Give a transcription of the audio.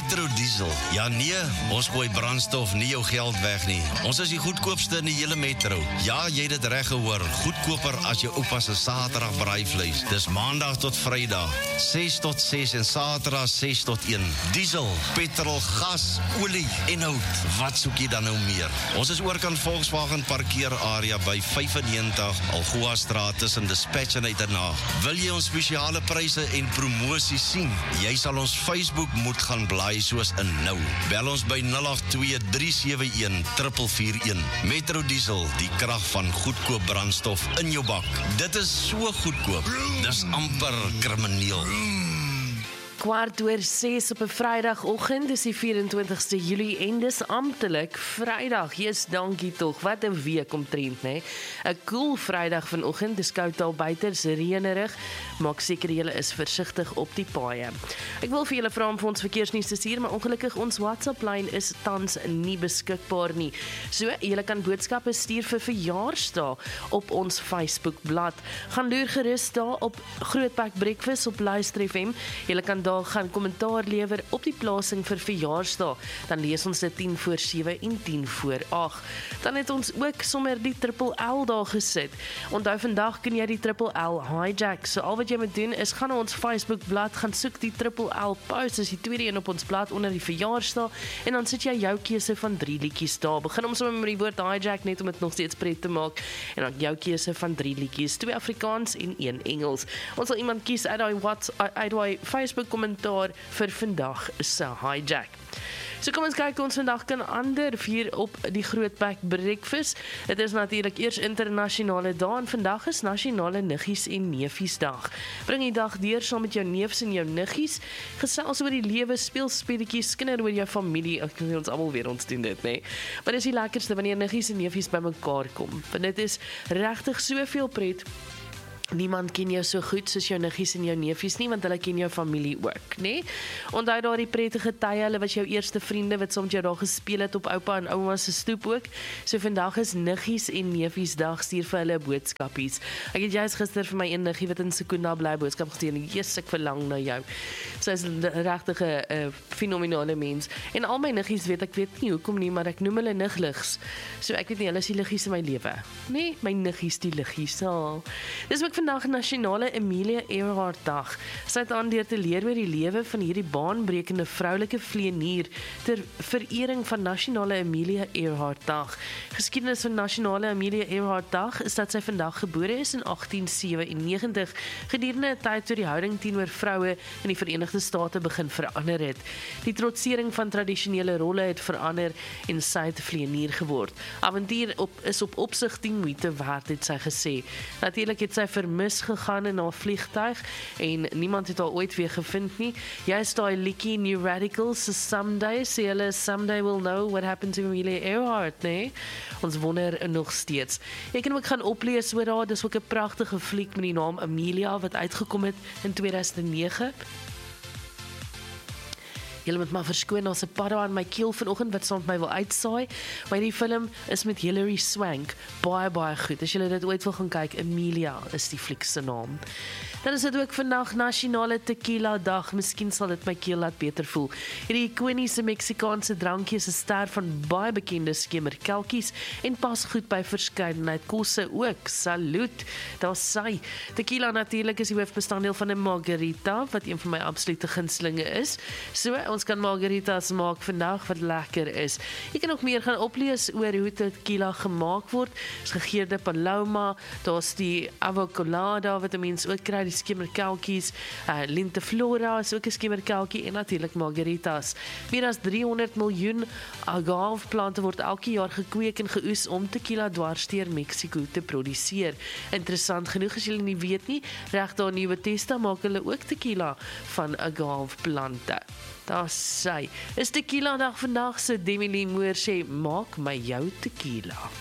Metro Diesel. Ja nee, ons gooi brandstof nie jou geld weg nie. Ons is die goedkoopste in die hele metro. Ja, jy het dit reg gehoor. Goedkoper as jou oupa se Saterdag braaivleis. Dis Maandag tot Vrydag, 6 tot 6 en Saterdag 6 tot 1. Diesel, petrol, gas, olie en hout. Wat soek jy dan nou meer? Ons is oorkant Volkswagen parkeerarea by 95 Algoa Straat tussen Dispatch en Uitenhaag. Wil jy ons spesiale pryse en promosie sien? Jy sal ons Facebook moet gaan blaai soos in nou. Bel ons by 082-371-441. Metro Diesel, die krag van goedkoop brandstof in jou bak. Dit is so goedkoop. Dis amper krimineel. 5:15 op 'n Vrydagoggend, dis die 24ste Julie en dis amptelik Vrydag. Jesus, dankie tog. Wat 'n week omtrent, né? 'n Cool Vrydag vanoggend, dis koud al buite, dis reënerig. Maak seker julle is versigtig op die paaie. Ek wil vir julle vra om vir ons verkeersnuus te stuur, maar ongelukkig ons WhatsApp-lyn is tans nie beskikbaar nie. So, julle kan boodskappe stuur vir verjaarsdae op ons Facebookblad. Gaan loer gerus daar op Grootpak Breakfast op Luister FM. Julle kan daar gaan kommentaar lewer op die plasing vir verjaarsdae. Dan lees ons dit 10:07 en 10:08. Dan het ons ook sommer die Triple L daar gesit. Onthou vandag kan jy die Triple L hijack. So al wat jy moet doen is gaan na ons Facebookblad, gaan soek die Triple L post, dis die tweede een op ons blad onder die verjaarsdae en dan sit jy jou keuse van 3 liedjies daar. Begin ons sommer met die woord hijack net om dit nog steeds pret te maak en dan jou keuse van 3 liedjies, 2 Afrikaans en 1 Engels. Ons sal iemand kies uit daai Facebook kommentaar vir vandag se hijack. So kom ons kyk hoe ons vandag kan ander vier op die Grootpak Breakfast. Dit is natuurlik eers internasionale dag en vandag is nasionale niggies en neefies dag. Bring die dag deur saam met jou neefs en jou niggies. Gesels oor die lewe, speel speletjies, skinder oor jou familie. Ek weet ons almal weer ons doen dit, né? Maar dis die lekkerste wanneer niggies en neefies bymekaar kom. Want dit is regtig soveel pret. Niemand ken jou so goed soos jou niggies en jou neefies nie, want hulle ken jou familie ook, né? Onthou daardie prettige tye, hulle was jou eerste vriende wat soms jou daar gespeel het op oupa en ouma se stoep ook. So vandag is niggies en neefies dag, stuur vir hulle boodskapies. Ek het juist gister vir my een niggie wat in Sekunda bly boodskap gestuur en Jesus, ek verlang na jou. So is 'n regtige fenominale mens. En al my niggies ek weet nie hoekom nie, maar ek noem hulle nigligs. So ek weet nie, hulle is die liggies in my lewe. Nee, my niggies die liggies. Dis ook vandag nasionale Amelia Earhart dag. Sy het aan deur te leer oor die lewe van hierdie baanbrekende vroulike vlieënier ter verering van nasionale Amelia Earhart dag. Geskiedenis van nasionale Amelia Earhart dag is dat sy vandag gebore is in 1897, gedurende 'n tyd toe die houding teenoor vroue in die Verenigde State begin verander het. Die trotsering van tradisionele rolle het verander en sy het vlieënier geword. Avontuur is op opsig die moeite werd, het sy gesê. Natuurlik het sy vermis gegaan in haar vliegtuig en niemand het haar ooit weer gevind nie. Jy is daai liedjie New Radicals, so someday, sê hulle, someday we'll know what happened to Amelia Earhart, nee? Ons wonder nog steeds. Jy kan ook gaan oplees oor haar, dis ook 'n pragtige fliek met die naam Amelia, wat uitgekom het in 2009. Julle moet maar verskoon, daar's 'n padda aan my keel vanoggend wat saam met my wil uitsaai. Maar die film is met Hilary Swank. Baie goed. As julle dit ooit wil gaan kyk, Amelia is die fliek se naam. Dan is dit ook vandag nasionale tequila dag. Miskien sal dit my keel laat beter voel. Hierdie ikoniese Meksikaanse drankie is 'n ster van baie bekende skemerkelkies en pas goed by verskeidenheid kosse ook. Salut. Daar's sy. Tequila natuurlik is die hoofbestanddeel van 'n margarita, wat een van my absolute gunstelinge is. So, ons kan margaritas maak vandag wat lekker is. Jy kan ook meer gaan oplees oor hoe tequila gemaak word. Dis gegeurde paloma, daar's die avocolada wat 'n mens ook kry, die skimmerkelkies, lenteflora is ook 'n skimmerkelkie en natuurlik margaritas. Meer as 300 miljoen agaveplante word elke jaar gekweek en geoes om tequila dwarsteer Mexiko te produseer. Interessant genoeg, as julle nie weet nie, reg daar in Nuwe Testa maak hulle ook tequila van agaveplante. Daar sy. Is tequila dag vandag, so Demi Lee Moore sê, maak my jou tequila.